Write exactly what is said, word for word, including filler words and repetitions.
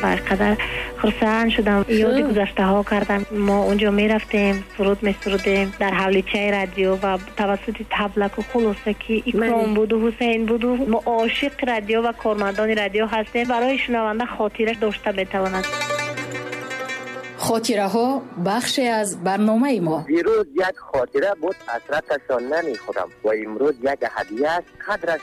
فقط خرسند شدم. یاد گذشته ها کردم. ما اونجا می رفتیم سرود می سرودیم در حولیچه رادیو و توسط تبلک و خلاصه که اکرام بود و حسین بود و ما عاشق رادیو و کارمندان رادیو هستیم. برای شنونده خاطره داشته بتواند. خاطره ها بخشی از برنامه ما. دیروز یک خاطره بود، حسرتشان نمی خورم و امروز یک هدیه است، قدرش